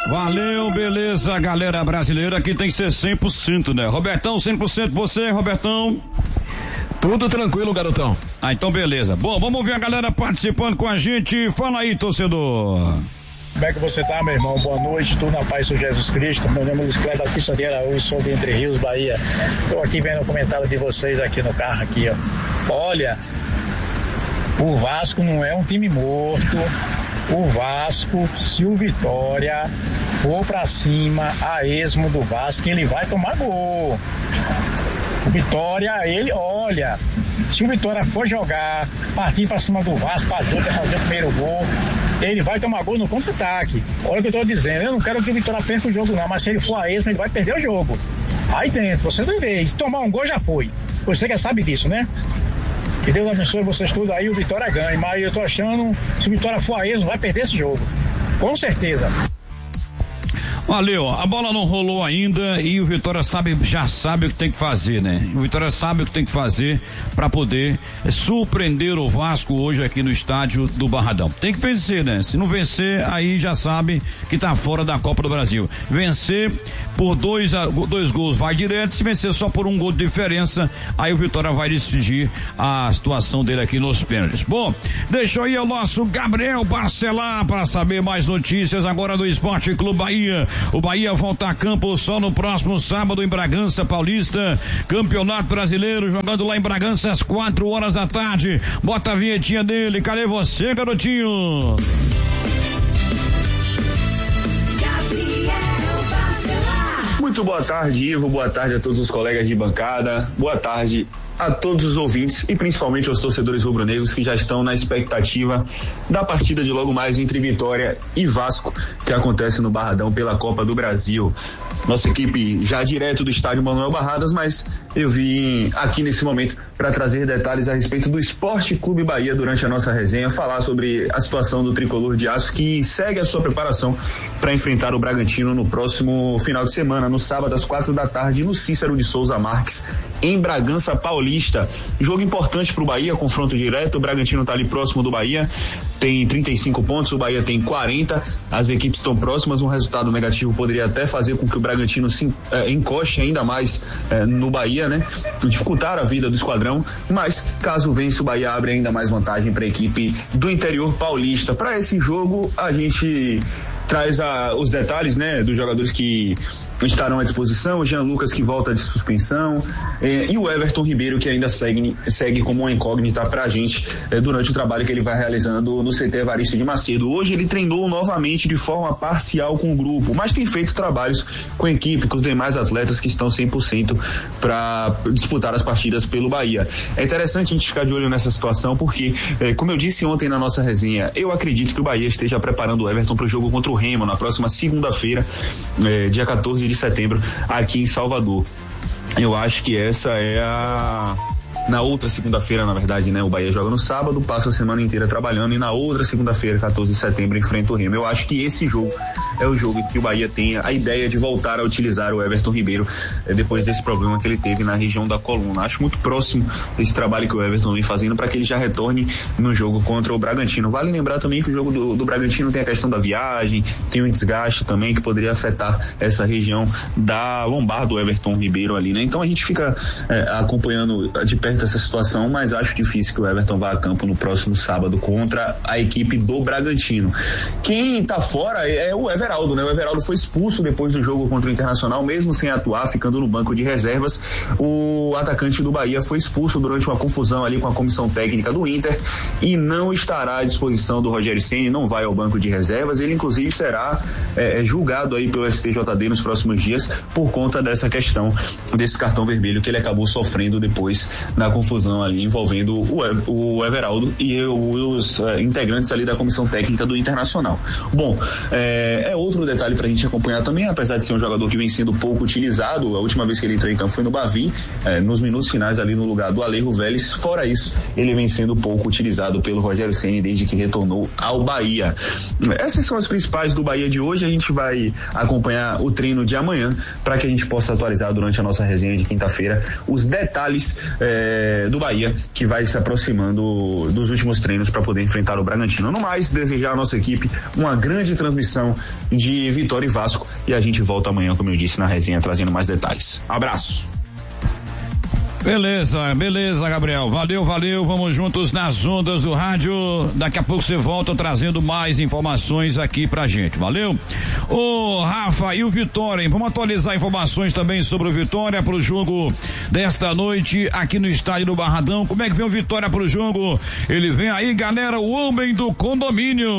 Valeu, beleza, galera brasileira, aqui tem que ser 100%, né? Robertão, 100% você, Robertão? Tudo tranquilo, garotão. Então beleza. Bom, vamos ver a galera participando com a gente. Fala aí, torcedor. Como é que você tá, meu irmão? Boa noite, tudo na paz do Jesus Cristo. Meu nome é Luiz Cléber Batista de Araújo, sou de Entre Rios, Bahia. Tô aqui vendo o comentário de vocês aqui no carro, aqui, ó. Olha, o Vasco não é um time morto. O Vasco, se o Vitória for pra cima, a esmo do Vasco, ele vai tomar gol. O Vitória, ele, olha, se o Vitória for jogar, partir pra cima do Vasco, a dupla fazer o primeiro gol, ele vai tomar gol no contra-ataque. Olha o que eu tô dizendo, eu não quero que o Vitória perca o jogo não, mas se ele for a esmo, ele vai perder o jogo. Aí dentro, vocês vão ver, se tomar um gol já foi. Você já sabe disso, né? Que Deus abençoe vocês tudo aí, o Vitória ganha. Mas eu tô achando, se o Vitória for a esmo, vai perder esse jogo. Com certeza. Valeu, a bola não rolou ainda e o Vitória já sabe o que tem que fazer, né? O Vitória sabe o que tem que fazer para poder surpreender o Vasco hoje aqui no estádio do Barradão. Tem que vencer, né? Se não vencer, aí já sabe que tá fora da Copa do Brasil. Vencer por dois gols vai direto, se vencer só por um gol de diferença, aí o Vitória vai decidir a situação dele aqui nos pênaltis. Bom, deixa aí o nosso Gabriel Barcelar para saber mais notícias agora do Esporte Clube Bahia. O Bahia volta a campo só no próximo sábado em Bragança Paulista, Campeonato Brasileiro, jogando lá em Bragança às 4 da tarde. Bota a vinhetinha dele, cadê você, garotinho? Muito boa tarde, Ivo, boa tarde a todos os colegas de bancada, boa tarde a todos os ouvintes e principalmente aos torcedores rubro-negros que já estão na expectativa da partida de logo mais entre Vitória e Vasco, que acontece no Barradão pela Copa do Brasil. Nossa equipe já direto do estádio Manuel Barradas, mas eu vim aqui nesse momento para trazer detalhes a respeito do Esporte Clube Bahia durante a nossa resenha, falar sobre a situação do tricolor de aço que segue a sua preparação para enfrentar o Bragantino no próximo final de semana, no sábado às 4 da tarde, no Cícero de Souza Marques, em Bragança Paulista. Jogo importante para o Bahia, confronto direto. O Bragantino está ali próximo do Bahia, tem 35 pontos, o Bahia tem 40. As equipes estão próximas, um resultado negativo poderia até fazer com que o Bragantino se encoste ainda mais no Bahia, né? Dificultar a vida do esquadrão, mas caso vença, o Bahia abre ainda mais vantagem para a equipe do interior paulista. Para esse jogo, a gente traz os detalhes, né, dos jogadores que estarão à disposição, o Jean Lucas que volta de suspensão, e o Everton Ribeiro que ainda segue como uma incógnita pra gente durante o trabalho que ele vai realizando no CT Evaristo de Macedo. Hoje ele treinou novamente de forma parcial com o grupo, mas tem feito trabalhos com a equipe, com os demais atletas que estão 100% para disputar as partidas pelo Bahia. É interessante a gente ficar de olho nessa situação porque, como eu disse ontem na nossa resenha, eu acredito que o Bahia esteja preparando o Everton para o jogo contra o Remo na próxima segunda-feira, dia 14 de setembro, aqui em Salvador. Eu acho que essa é na outra segunda-feira, na verdade, né? O Bahia joga no sábado, passa a semana inteira trabalhando e na outra segunda-feira, 14 de setembro, enfrenta o Remo. Eu acho que esse jogo é o jogo que o Bahia tem a ideia de voltar a utilizar o Everton Ribeiro depois desse problema que ele teve na região da coluna. Acho muito próximo desse trabalho que o Everton vem fazendo para que ele já retorne no jogo contra o Bragantino. Vale lembrar também que o jogo do Bragantino tem a questão da viagem, tem um desgaste também que poderia afetar essa região da lombar do Everton Ribeiro ali, né? Então a gente fica acompanhando de perto essa situação, mas acho difícil que o Everton vá a campo no próximo sábado contra a equipe do Bragantino. Quem tá fora é o Everaldo, né? O Everaldo foi expulso depois do jogo contra o Internacional, mesmo sem atuar, ficando no banco de reservas. O atacante do Bahia foi expulso durante uma confusão ali com a comissão técnica do Inter e não estará à disposição do Rogério Ceni, não vai ao banco de reservas. Ele inclusive será julgado aí pelo STJD nos próximos dias por conta dessa questão desse cartão vermelho que ele acabou sofrendo depois na confusão ali envolvendo o Everaldo e os integrantes ali da comissão técnica do Internacional. Bom, é outro detalhe pra gente acompanhar também, apesar de ser um jogador que vem sendo pouco utilizado. A última vez que ele entrou em campo foi no Bavi, nos minutos finais ali no lugar do Alejo Vélez. Fora isso, ele vem sendo pouco utilizado pelo Rogério Ceni desde que retornou ao Bahia. Essas são as principais do Bahia de hoje. A gente vai acompanhar o treino de amanhã para que a gente possa atualizar durante a nossa resenha de quinta-feira os detalhes do Bahia, que vai se aproximando dos últimos treinos para poder enfrentar o Bragantino. No mais, desejar à nossa equipe uma grande transmissão de Vitória e Vasco, e a gente volta amanhã, como eu disse na resenha, trazendo mais detalhes. Abraço. Beleza, Gabriel. Valeu. Vamos juntos nas ondas do rádio. Daqui a pouco você volta trazendo mais informações aqui pra gente. Valeu? Ô, Rafa, e o Vitória, hein? Vamos atualizar informações também sobre o Vitória pro jogo desta noite aqui no estádio do Barradão. Como é que vem o Vitória pro jogo? Ele vem aí, galera, o homem do condomínio.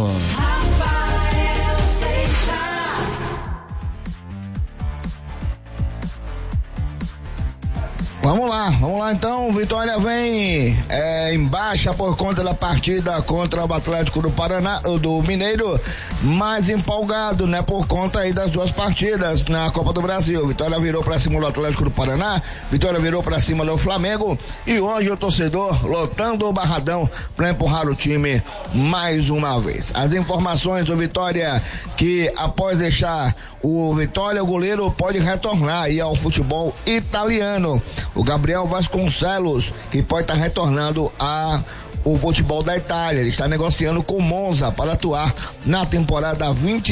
Vamos lá então, Vitória vem em baixa por conta da partida contra o Atlético do Paraná, do Mineiro, mais empolgado, né, por conta aí das duas partidas na Copa do Brasil. Vitória virou pra cima do Atlético do Paraná, Vitória virou pra cima do Flamengo, e hoje o torcedor lotando o Barradão pra empurrar o time mais uma vez. As informações do Vitória, que após deixar o Vitória, o goleiro pode retornar aí ao futebol italiano. O Gabriel Vasconcelos, que pode estar retornando o futebol da Itália. Ele está negociando com o Monza para atuar na temporada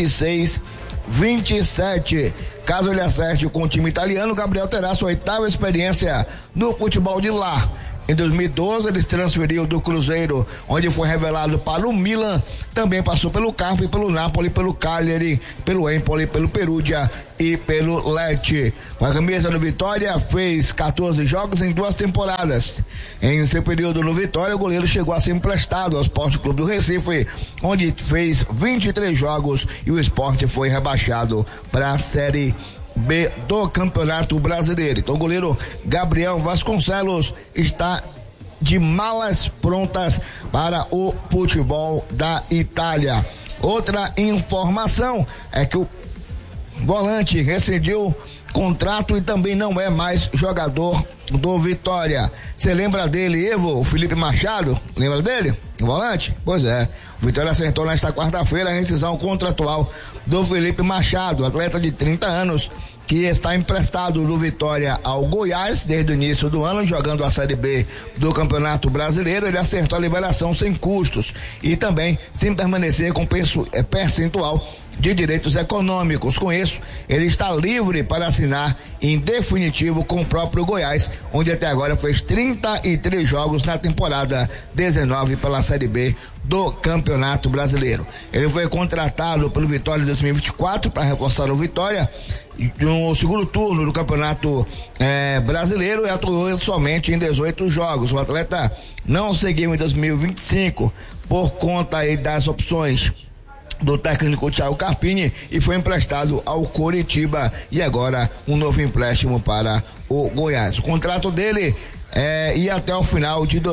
26-27. Caso ele acerte com o time italiano, o Gabriel terá sua 8ª experiência no futebol de lá. Em 2012, ele se transferiu do Cruzeiro, onde foi revelado para o Milan. Também passou pelo Carpi, pelo Napoli, pelo Cagliari, pelo Empoli, pelo Perugia e pelo Lecce. Com a camisa do Vitória, fez 14 jogos em 2 temporadas. Em seu período no Vitória, o goleiro chegou a ser emprestado ao Sport Clube do Recife, onde fez 23 jogos, e o Sport foi rebaixado para a Série B do Campeonato Brasileiro. Então o goleiro Gabriel Vasconcelos está de malas prontas para o futebol da Itália. Outra informação é que o volante rescindiu contrato e também não é mais jogador do Vitória. Você lembra dele, Evo? O Felipe Machado? Lembra dele? O volante? Pois é. O Vitória acertou nesta quarta-feira a rescisão contratual do Felipe Machado, atleta de 30 anos, que está emprestado do Vitória ao Goiás desde o início do ano, jogando a Série B do Campeonato Brasileiro. Ele acertou a liberação sem custos e também sem permanecer com percentual de direitos econômicos. Com isso, ele está livre para assinar em definitivo com o próprio Goiás, onde até agora fez 33 jogos na temporada 19 pela Série B do Campeonato Brasileiro. Ele foi contratado pelo Vitória em 2024 para reforçar o Vitória no segundo turno do Campeonato Brasileiro, e atuou somente em 18 jogos. O atleta não seguiu em 2025 por conta aí das opções do técnico Thiago Carpini e foi emprestado ao Coritiba, e agora um novo empréstimo para o Goiás. O contrato dele ia até o final de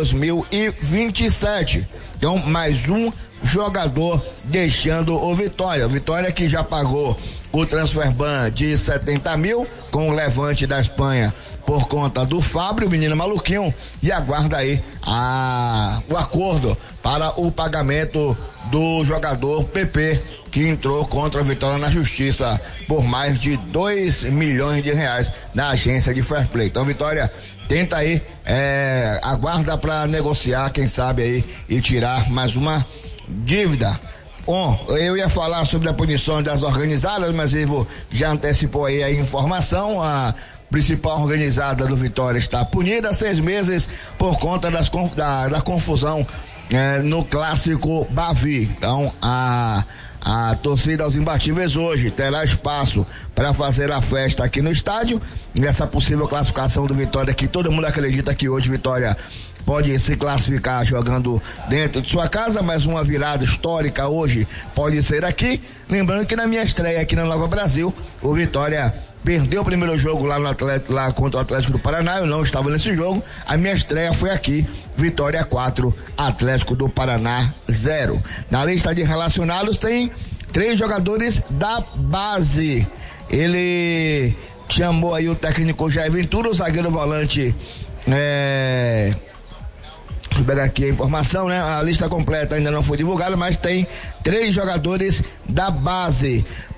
2027. Então, mais um jogador deixando o Vitória. O Vitória que já pagou o transfer ban de 70 mil com o Levante da Espanha por conta do Fábio, o menino maluquinho, e aguarda aí o acordo para o pagamento do jogador PP, que entrou contra a Vitória na justiça por mais de 2 milhões de reais na agência de fair play. Então, Vitória tenta aí, aguarda para negociar, quem sabe aí, e tirar mais uma dívida. Bom, eu ia falar sobre a punição das organizadas, mas Ivo já antecipou aí a informação. A principal organizada do Vitória está punida 6 meses por conta da confusão no clássico Bavi. Então, a torcida aos imbatíveis hoje terá espaço para fazer a festa aqui no estádio, nessa possível classificação do Vitória, que todo mundo acredita que hoje Vitória pode se classificar jogando dentro de sua casa, mas uma virada histórica hoje pode ser aqui. Lembrando que na minha estreia aqui na Nova Brasil, o Vitória perdeu o primeiro jogo lá contra o Atlético do Paraná. Eu não estava nesse jogo. A minha estreia foi aqui, Vitória 4, Atlético do Paraná 0. Na lista de relacionados tem 3 jogadores da base. Ele chamou aí o técnico Jair Ventura, o zagueiro volante, deixa eu pegar aqui a informação, né? A lista completa ainda não foi divulgada, mas tem 3 jogadores da base.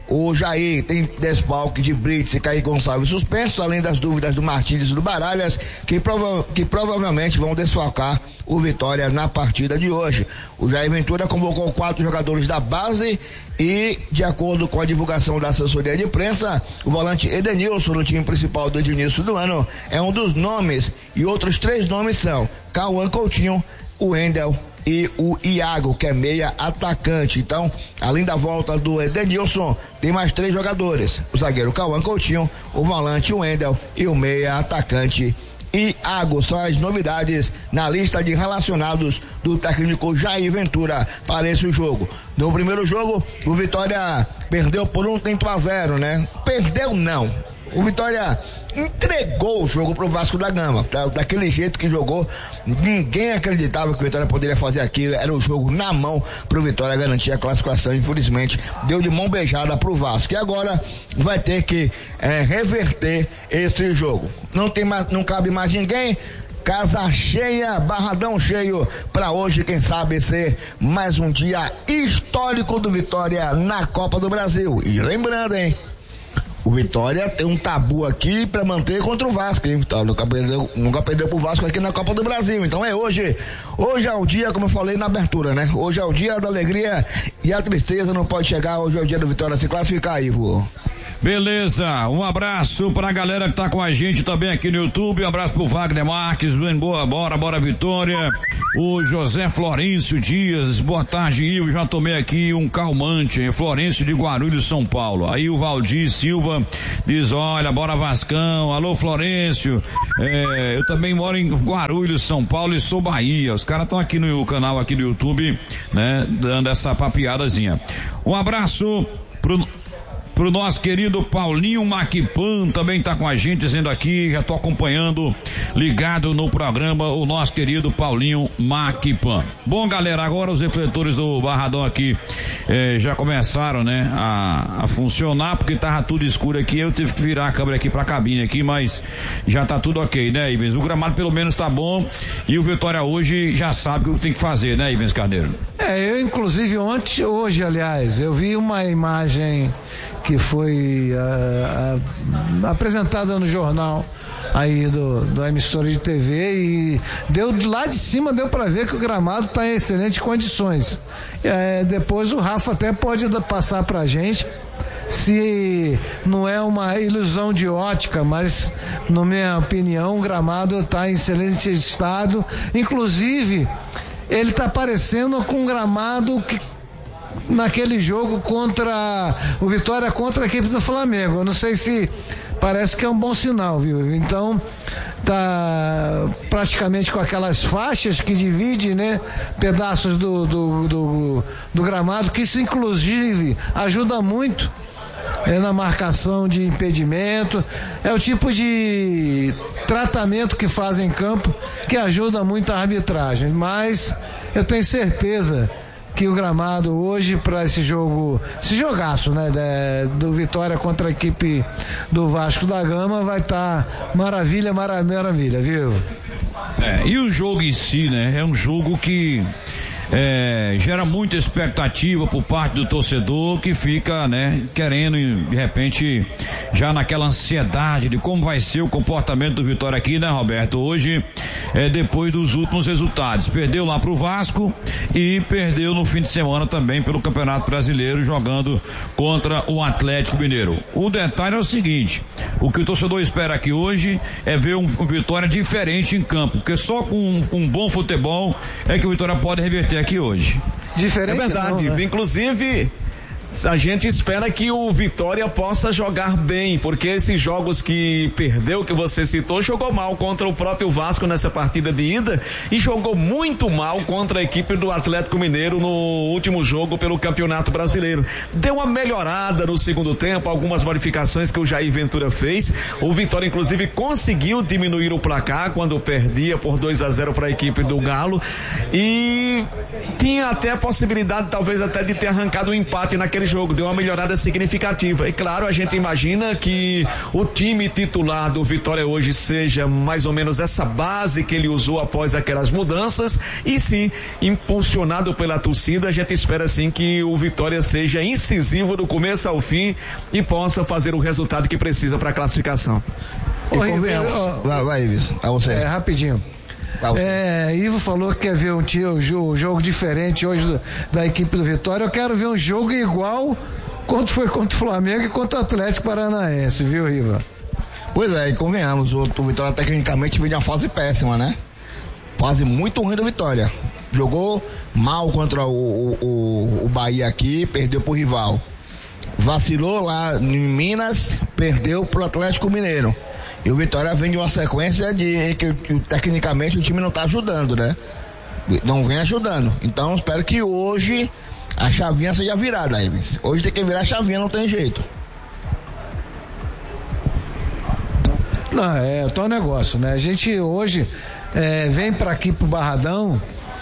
O Jair tem desfalque de Brits e Kaique Gonçalves suspensos, além das dúvidas do Martins e do Baralhas, que provavelmente vão desfalcar o Vitória na partida de hoje. O Jair Ventura convocou 4 jogadores da base e, de acordo com a divulgação da assessoria de imprensa, o volante Edenilson, no time principal desde o início do ano, é um dos nomes, e outros 3 nomes são Cauã Coutinho, o Wendel e o Iago, que é meia atacante. Então, além da volta do Edenilson, tem mais 3 jogadores: o zagueiro Cauã Coutinho, o volante Wendel e o meia atacante Iago. São as novidades na lista de relacionados do técnico Jair Ventura para esse jogo. No primeiro jogo, o Vitória perdeu por 1-0, né? Perdeu não. O Vitória entregou o jogo pro Vasco da Gama, daquele jeito que jogou. Ninguém acreditava que o Vitória poderia fazer aquilo. Era um jogo na mão pro Vitória garantir a classificação. Infelizmente, deu de mão beijada pro Vasco, e agora vai ter que reverter esse jogo. Não cabe mais ninguém. Casa cheia, Barradão cheio para hoje, quem sabe ser mais um dia histórico do Vitória na Copa do Brasil. E lembrando, hein, o Vitória tem um tabu aqui para manter contra o Vasco, hein? Nunca perdeu pro Vasco aqui na Copa do Brasil. Então é hoje. Hoje é o dia, como eu falei na abertura, né? Hoje é o dia da alegria, e a tristeza não pode chegar. Hoje é o dia do Vitória se classificar, Ivo. Beleza, um abraço pra galera que tá com a gente também aqui no YouTube. Um abraço pro Wagner Marques, bora Vitória. O José Florencio Dias, boa tarde, Ivo, já tomei aqui um calmante, Florencio de Guarulhos, São Paulo. Aí o Valdir Silva diz, olha, bora Vascão, alô Florencio, eu também moro em Guarulhos, São Paulo, e sou Bahia. Os caras estão aqui no canal aqui do YouTube, né, dando essa papiadazinha. Um abraço pro nosso querido Paulinho Maquipan, também tá com a gente, dizendo aqui, já tô acompanhando, ligado no programa, o nosso querido Paulinho Maquipan. Bom, galera, agora os refletores do Barradão aqui já começaram, né, a funcionar, porque tava tudo escuro aqui. Eu tive que virar a câmera aqui pra cabine aqui, mas já tá tudo ok, né, Ivens? O gramado pelo menos tá bom, e o Vitória hoje já sabe o que tem que fazer, né, Ivens Carneiro? Eu inclusive hoje, aliás, eu vi uma imagem que foi apresentada no jornal aí da emissora de TV, e lá de cima deu para ver que o gramado está em excelentes condições. Depois o Rafa até pode passar pra gente se não é uma ilusão de ótica, mas na minha opinião o gramado está em excelente estado. Inclusive ele está parecendo com um gramado que naquele jogo contra o Vitória, contra a equipe do Flamengo. Eu não sei se parece que é um bom sinal, viu? Então tá praticamente com aquelas faixas que dividem, né, pedaços do gramado, que isso inclusive ajuda muito na marcação de impedimento. É o tipo de tratamento que fazem em campo que ajuda muito a arbitragem, mas eu tenho certeza que o gramado hoje para esse jogaço, né, do Vitória contra a equipe do Vasco da Gama vai estar maravilha, viu? E o jogo em si, né, é um jogo que gera muita expectativa por parte do torcedor, que fica, né, querendo, de repente, já naquela ansiedade de como vai ser o comportamento do Vitória aqui, né, Roberto? Hoje, depois dos últimos resultados, perdeu lá pro Vasco e perdeu no fim de semana também pelo Campeonato Brasileiro, jogando contra o Atlético Mineiro. O detalhe é o seguinte: o que o torcedor espera aqui hoje é ver um Vitória diferente em campo, porque só com um bom futebol é que o Vitória pode reverter aqui hoje. Diferente, é verdade, não, né? Inclusive a gente espera que o Vitória possa jogar bem, porque esses jogos que perdeu, que você citou, jogou mal contra o próprio Vasco nessa partida de ida e jogou muito mal contra a equipe do Atlético Mineiro no último jogo pelo Campeonato Brasileiro. Deu uma melhorada no segundo tempo, algumas modificações que o Jair Ventura fez. O Vitória inclusive conseguiu diminuir o placar quando perdia por 2-0 para a equipe do Galo, e tinha até a possibilidade talvez até de ter arrancado um empate naquele naquele jogo, deu uma melhorada significativa. E claro, a gente imagina que o time titular do Vitória hoje seja mais ou menos essa base que ele usou após aquelas mudanças, e sim, impulsionado pela torcida, a gente espera sim que o Vitória seja incisivo do começo ao fim e possa fazer o resultado que precisa para a classificação. Vai, Ivo, a você. Rapidinho. Ivo falou que quer ver um jogo diferente hoje da equipe do Vitória. Eu quero ver um jogo igual quanto foi contra o Flamengo e contra o Atlético Paranaense, viu, Ivo? Pois é, e convenhamos, o Vitória tecnicamente veio de uma fase péssima, né? Fase muito ruim do Vitória. Jogou mal contra o Bahia aqui, perdeu pro rival. Vacilou lá em Minas, perdeu pro Atlético Mineiro. E o Vitória vem de uma sequência de que tecnicamente o time não tá ajudando, né? Não vem ajudando. Então espero que hoje a chavinha seja virada, Ives. Hoje tem que virar a chavinha, não tem jeito. Não, é tal negócio, né? A gente hoje vem para aqui pro Barradão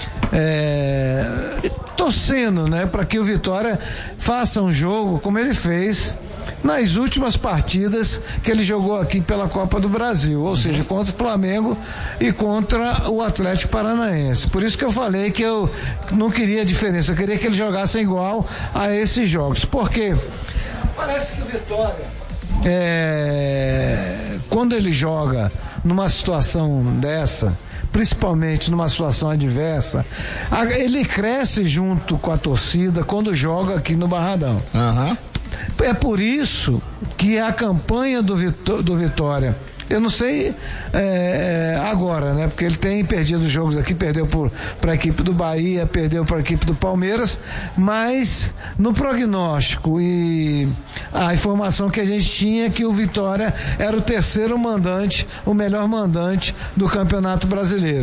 torcendo, né? Para que o Vitória faça um jogo como ele fez nas últimas partidas que ele jogou aqui pela Copa do Brasil, ou seja, contra o Flamengo e contra o Atlético Paranaense. Por isso que eu falei que eu não queria diferença, eu queria que eles jogassem igual a esses jogos, porque parece que o Vitória quando ele joga numa situação dessa, principalmente numa situação adversa, ele cresce junto com a torcida quando joga aqui no Barradão. É por isso que a campanha do Vitória, eu não sei agora, né? Porque ele tem perdido jogos aqui, perdeu para a equipe do Bahia, perdeu para a equipe do Palmeiras, mas no prognóstico e a informação que a gente tinha é que o Vitória era o terceiro mandante, o melhor mandante do Campeonato Brasileiro.